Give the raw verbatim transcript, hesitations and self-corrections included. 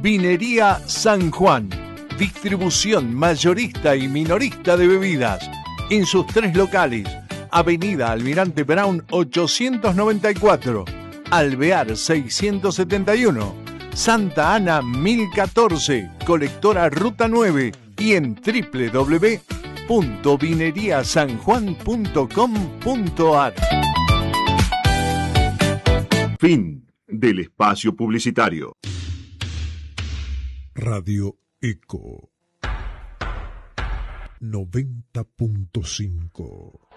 Vinería San Juan. Distribución mayorista y minorista de bebidas. En sus tres locales. Avenida Almirante Brown ochocientos noventa y cuatro. Alvear seiscientos setenta y uno. Santa Ana mil catorce. Colectora Ruta nueve. Y en doble u doble u doble u punto vinería san juan punto com punto a r. Fin del espacio publicitario. Radio Eco noventa punto cinco.